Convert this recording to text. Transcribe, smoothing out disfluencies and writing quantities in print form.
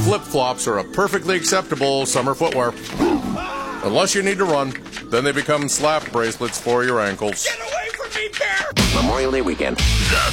flip-flops are a perfectly acceptable summer footwear. Unless you need to run, then they become slap bracelets for your ankles. Get away from me, bear! Memorial Day weekend.